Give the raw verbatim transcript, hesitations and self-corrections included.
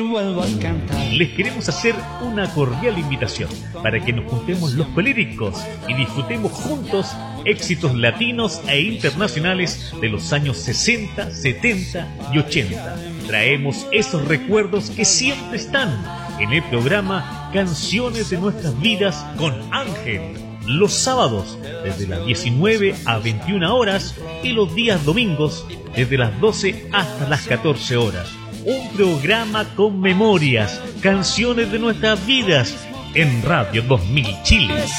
vuelvo a cantar. Les queremos hacer una cordial invitación para que nos juntemos los colíricos y disfrutemos juntos éxitos latinos e internacionales de los años sesenta, setenta y ochenta. Traemos esos recuerdos que siempre están en el programa Canciones de Nuestras Vidas con Ángel, los sábados desde las diecinueve a veintiuna horas y los días domingos desde las doce hasta las catorce horas. Un programa con memorias, canciones de nuestras vidas en Radio dos mil Chile.